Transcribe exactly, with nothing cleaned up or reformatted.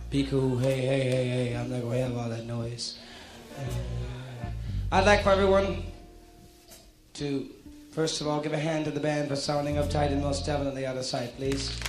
Be cool, hey, hey, hey, hey, I'm not going to have all that noise. Uh, I'd like for everyone to, first of all, give a hand to the band for sounding uptight and most definitely out of sight, please.